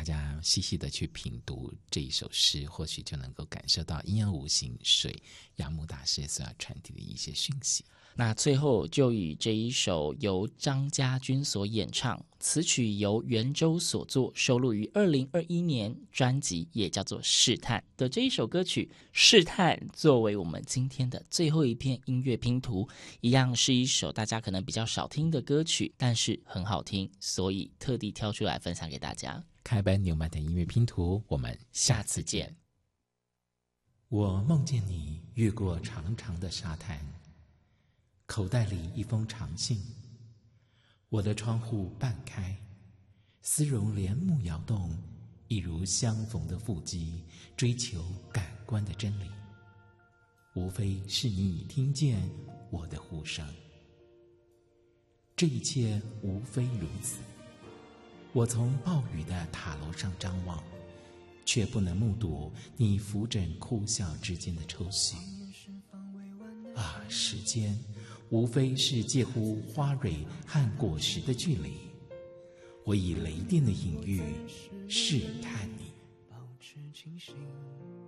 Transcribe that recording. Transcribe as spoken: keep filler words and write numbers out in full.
家细细的去品读这一首诗，或许就能够感受到阴阳无形水杨牧大师所要传递的一些讯息。 那最后就以这一首由张家军所演唱，词曲由袁周所作，收录于二零二一年专辑也叫做《试探》的这一首歌曲《试探》，作为我们今天的最后一片音乐拼图，一样是一首大家可能比较少听的歌曲，但是很好听，所以特地挑出来分享给大家。 开班纽曼的音乐拼图，我们下次见。我梦见你越过长长的沙滩，口袋里一封长信，我的窗户半开，丝绒帘幕摇动，一如相逢的腹肌，追求感官的真理，无非是你已听见我的呼声。这一切无非如此。我从暴雨的塔楼上张望，却不能目睹你扶枕哭笑之间的抽搐。啊，时间无非是介乎花蕊和果实的距离，我以雷电的隐喻试探你。